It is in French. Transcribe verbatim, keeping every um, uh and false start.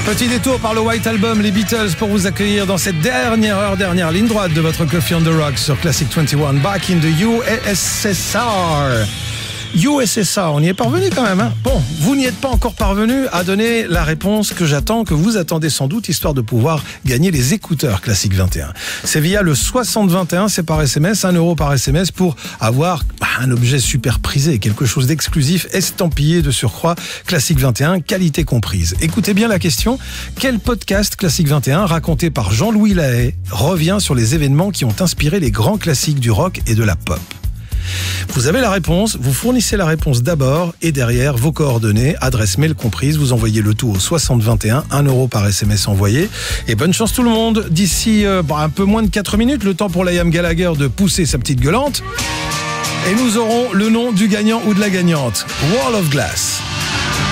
Petit détour par le White Album, les Beatles, pour vous accueillir dans cette dernière heure, dernière ligne droite de votre Coffee on the Rocks sur Classic vingt et un, Back in the U S S R. U S S R, on y est parvenu quand même, hein. Bon, vous n'y êtes pas encore parvenu à donner la réponse que j'attends, que vous attendez sans doute, histoire de pouvoir gagner les écouteurs Classic vingt et un. C'est via le soixante vingt et un, c'est par S M S, un euro par S M S pour avoir bah, un objet super prisé, quelque chose d'exclusif, estampillé de surcroît, Classic vingt et un, qualité comprise. Écoutez bien la question, quel podcast Classic vingt et un, raconté par Jean-Louis Lahaye, revient sur les événements qui ont inspiré les grands classiques du rock et de la pop? Vous avez la réponse, vous fournissez la réponse d'abord et derrière vos coordonnées, adresse mail comprise, vous envoyez le tout au soixante vingt et un, un euro par S M S envoyé. Et bonne chance tout le monde, d'ici euh, bah, un peu moins de quatre minutes, le temps pour Liam Gallagher de pousser sa petite gueulante. Et nous aurons le nom du gagnant ou de la gagnante. Wall of Glass.